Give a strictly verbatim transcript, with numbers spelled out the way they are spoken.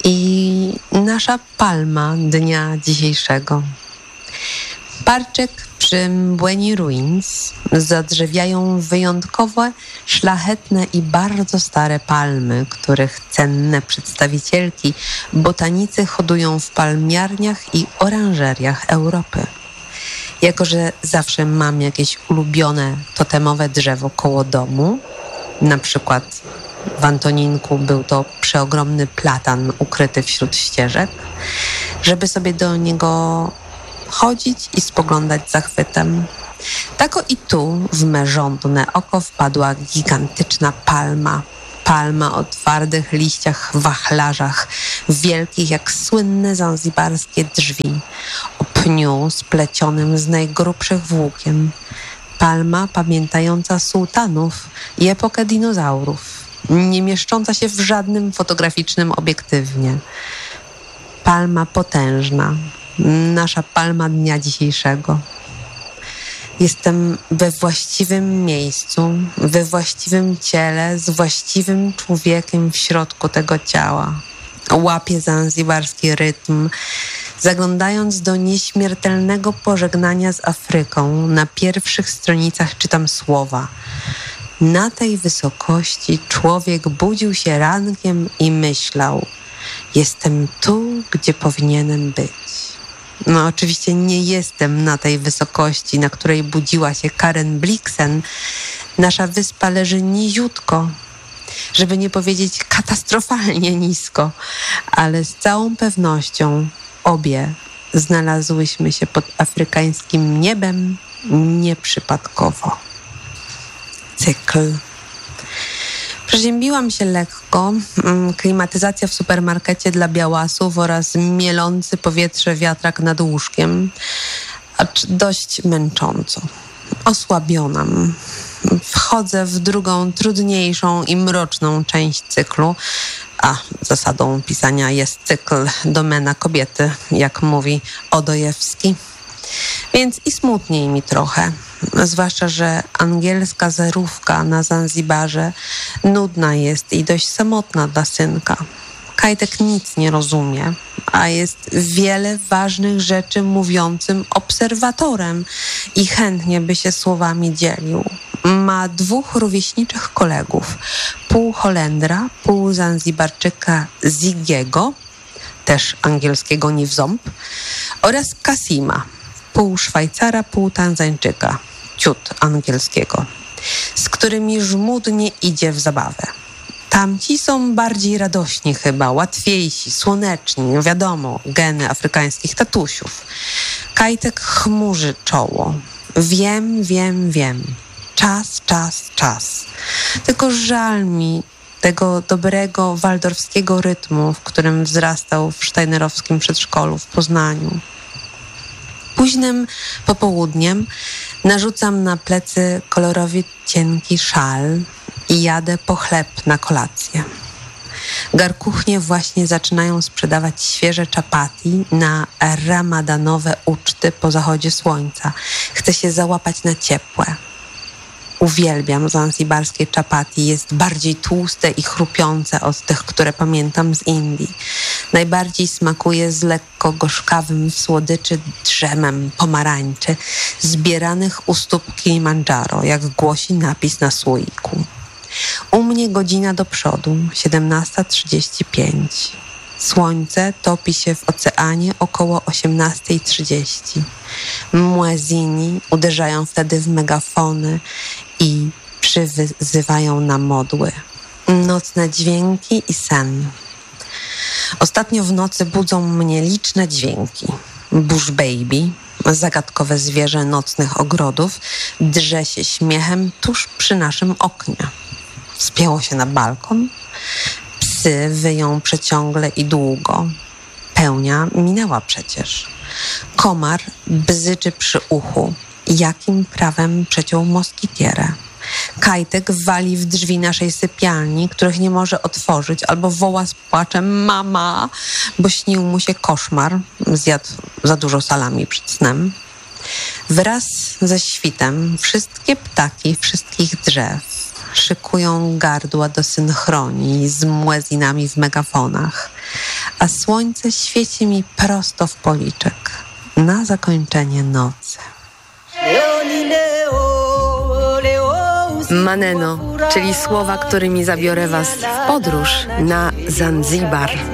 i nasza palma dnia dzisiejszego. Parczek przy Mbweni Ruins zadrzewiają wyjątkowe, szlachetne i bardzo stare palmy, których cenne przedstawicielki botanicy hodują w palmiarniach i oranżeriach Europy. Jako że zawsze mam jakieś ulubione totemowe drzewo koło domu, na przykład w Antoninku był to przeogromny platan ukryty wśród ścieżek, żeby sobie do niego chodzić i spoglądać z zachwytem. Tako i tu w me żądne oko wpadła gigantyczna palma. Palma o twardych liściach wachlarzach, wielkich jak słynne zanzibarskie drzwi, o pniu splecionym z najgrubszych włókien. Palma pamiętająca sułtanów i epokę dinozaurów, nie mieszcząca się w żadnym fotograficznym obiektywnie. Palma potężna, nasza palma dnia dzisiejszego. Jestem we właściwym miejscu, we właściwym ciele, z właściwym człowiekiem w środku tego ciała. Łapię zanzibarski rytm, zaglądając do nieśmiertelnego pożegnania z Afryką. Na pierwszych stronicach czytam słowa: na tej wysokości człowiek budził się rankiem i myślał: jestem tu, gdzie powinienem być. No oczywiście nie jestem na tej wysokości, na której budziła się Karen Blixen. Nasza wyspa leży niziutko, żeby nie powiedzieć katastrofalnie nisko, ale z całą pewnością obie znalazłyśmy się pod afrykańskim niebem nieprzypadkowo. Cykl. Przeziębiłam się lekko. Klimatyzacja w supermarkecie dla białasów oraz mielący powietrze wiatrak nad łóżkiem, acz dość męcząco. Osłabiona. Wchodzę w drugą, trudniejszą i mroczną część cyklu. A zasadą pisania jest cykl domena kobiety, jak mówi Odojewski. Więc i smutniej mi trochę. Zwłaszcza, że angielska zerówka na Zanzibarze nudna jest i dość samotna dla synka. Kajtek nic nie rozumie, a jest wiele ważnych rzeczy mówiącym obserwatorem i chętnie by się słowami dzielił. Ma dwóch rówieśniczych kolegów, pół Holendra, pół Zanzibarczyka Zigiego, też angielskiego ni w ząb, oraz Kasima, pół Szwajcara, pół Tanzańczyka, ciut angielskiego, z którymi żmudnie idzie w zabawę. Tamci są bardziej radośni chyba, łatwiejsi, słoneczni, no wiadomo, geny afrykańskich tatusiów. Kajtek chmurzy czoło. Wiem, wiem, wiem. Czas, czas, czas. Tylko żal mi tego dobrego waldorfskiego rytmu, w którym wzrastał w sztajnerowskim przedszkolu w Poznaniu. Późnym popołudniem narzucam na plecy kolorowy cienki szal i jadę po chleb na kolację. Garkuchnie właśnie zaczynają sprzedawać świeże czapati na ramadanowe uczty po zachodzie słońca. Chcę się załapać na ciepłe. Uwielbiam zanzibarskie czapati. Jest bardziej tłuste i chrupiące od tych, które pamiętam z Indii. Najbardziej smakuje z lekko gorzkawym w słodyczy drzemem pomarańczy zbieranych u stóp Kilimandżaro, jak głosi napis na słoiku. U mnie godzina do przodu, siedemnasta trzydzieści pięć. Słońce topi się w oceanie około osiemnasta trzydzieści. Muezini uderzają wtedy w megafony i przywyzywają na modły. Nocne dźwięki i sen. Ostatnio w nocy budzą mnie liczne dźwięki. Bush baby, zagadkowe zwierzę nocnych ogrodów, drze się śmiechem tuż przy naszym oknie. Wspięło się na balkon. Psy wyją przeciągle i długo. Pełnia minęła przecież. Komar bzyczy przy uchu. Jakim prawem przeciął moskitierę? Kajtek wali w drzwi naszej sypialni, których nie może otworzyć, albo woła z płaczem: mama, bo śnił mu się koszmar. Zjadł za dużo salami przed snem. Wraz ze świtem wszystkie ptaki wszystkich drzew szykują gardła do synchronii z muezinami w megafonach, a słońce świeci mi prosto w policzek na zakończenie nocy. Maneno, czyli słowa, którymi zabiorę Was w podróż na Zanzibar.